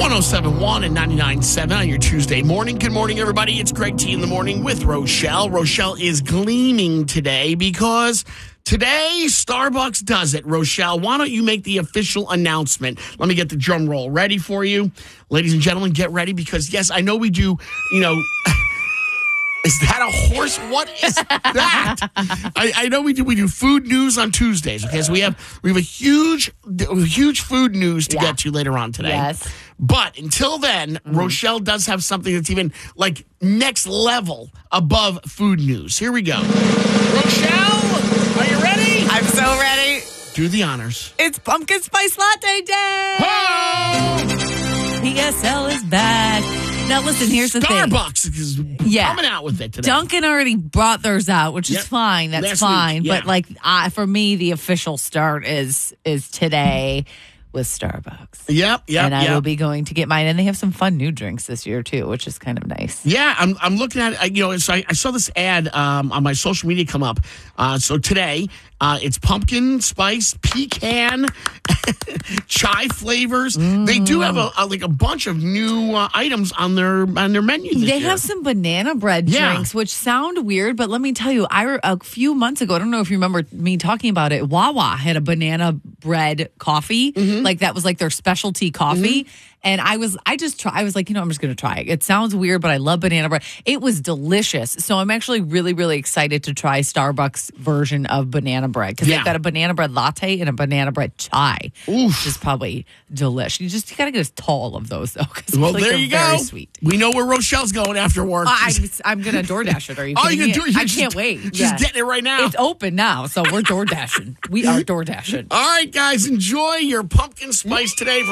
1071 and 99.7 on your Tuesday morning. Good morning, everybody. It's Greg T in the morning with Rochelle. Rochelle is gleaming today because today Starbucks does it. Rochelle, why don't you make the official announcement? Let me get the drum roll ready for you. Ladies and gentlemen, get ready because, yes, I know we do, Is that a horse? What is that? I know we do food news on Tuesdays. Okay, so we have a huge food news to get to later on today. Yes. But until then, Rochelle does have something that's even like next level above food news. Here we go. Rochelle, are you ready? I'm so ready. Do the honors. It's pumpkin spice latte day. Oh! PSL is back. Now, listen, here's the thing. Starbucks is coming out with it today. Dunkin' already brought theirs out, which is fine. That's Last fine. week, yeah. But, for me, the official start is today with Starbucks. Yep. And I will be going to get mine. And they have some fun new drinks this year, too, which is kind of nice. Yeah, I'm looking at it. So I saw this ad on my social media come up. So today, it's pumpkin spice, pecan, chai flavors. They do have a bunch of new items on their menu this They year. have some banana bread drinks, which sound weird, but let me tell you, a few months ago, I don't know if you remember me talking about it, Wawa had a banana bread coffee. Like that was like their specialty coffee. And I was like, I'm just going to try it. It sounds weird, but I love banana bread. It was delicious. So I'm actually really, really excited to try Starbucks version of banana bread because they've got a banana bread latte and a banana bread chai, which is probably delish. You got to get a tall of those though. Well, there you go. Very sweet. We know where Rochelle's going after work. I'm going to DoorDash it. Are you kidding me? I can't wait. She's getting it right now. It's open now, so we're DoorDashing. We are DoorDashing. All right, guys, enjoy your pumpkin spice today.